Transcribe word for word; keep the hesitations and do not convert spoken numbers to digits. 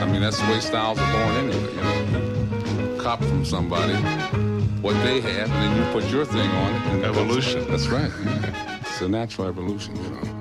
I mean, that's the way styles are born anyway, you know. Copy from somebody what they have, and then you put your thing on it. And evolution. That's right. Yeah. It's a natural evolution, you know.